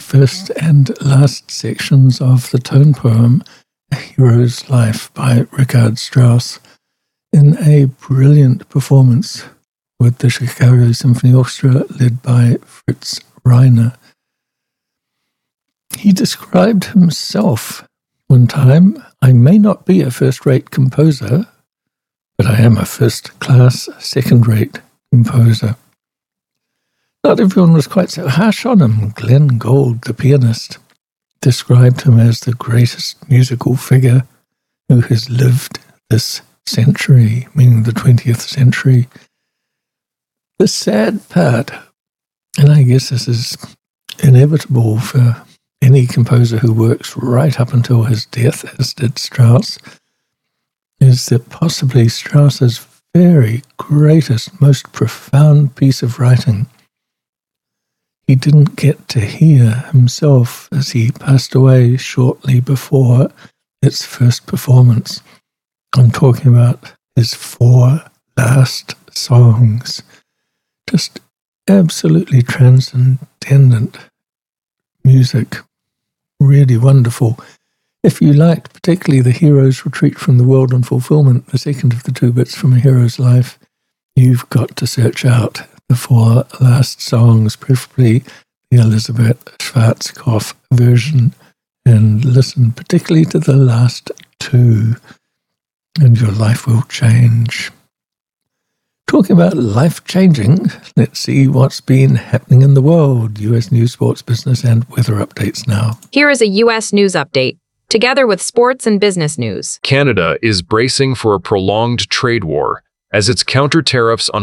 first and last sections of the tone poem A Hero's Life by Richard Strauss in a brilliant performance with the Chicago Symphony Orchestra led by Fritz Reiner. He described himself one time, "I may not be a first-rate composer, but I am a first-class, second-rate composer." Not everyone was quite so harsh on him. Glenn Gould, the pianist, described him as the greatest musical figure who has lived this century, meaning the 20th century. The sad part, and I guess this is inevitable for any composer who works right up until his death, as did Strauss, is that possibly Strauss's very greatest, most profound piece of writing he didn't get to hear himself as he passed away shortly before its first performance. I'm talking about his 4 last songs. Just absolutely transcendent music. Really wonderful. If you liked particularly The Hero's Retreat from the World and Fulfillment, the second of the 2 bits from A Hero's Life, you've got to search out the 4 last songs, preferably the Elizabeth Schwarzkopf version, and listen particularly to the last 2, and your life will change. Talking about life-changing, let's see what's been happening in the world. U.S. news, sports, business, and weather updates now. Here is a U.S. news update, together with sports and business news. Canada is bracing for a prolonged trade war as its counter tariffs on